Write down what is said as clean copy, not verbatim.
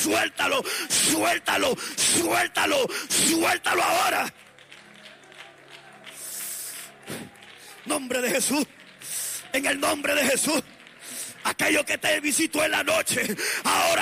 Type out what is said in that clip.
suéltalo, suéltalo, suéltalo, suéltalo ahora. Nombre de Jesús, en el nombre de Jesús. Aquello que te visitó en la noche, ahora